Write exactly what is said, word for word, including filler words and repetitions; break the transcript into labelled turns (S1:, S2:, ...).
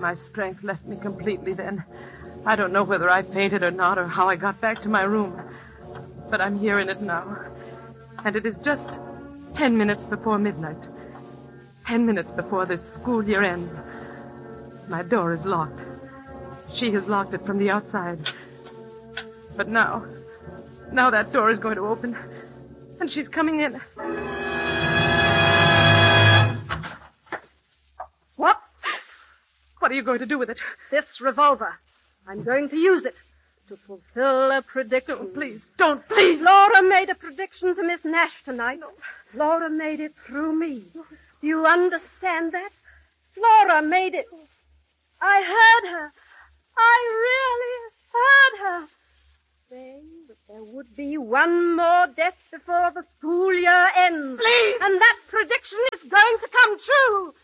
S1: My strength left me completely then. I don't know whether I fainted or not or how I got back to my room. But I'm here in it now. And it is just ten minutes before midnight. Ten minutes before the school year ends. My door is locked. She has locked it from the outside. But now, now that door is going to open. And she's coming in.
S2: What?
S1: What are you going to do with it?
S2: This revolver. I'm going to use it to fulfill a prediction.
S1: Oh, please, don't, please.
S2: Laura made a prediction to Miss Nash tonight. No. Laura made it through me. Do you understand that? Laura made it. I heard her. I really heard her. Saying that there would be one more death before the school year ends.
S1: Please!
S2: And that prediction is going to come true.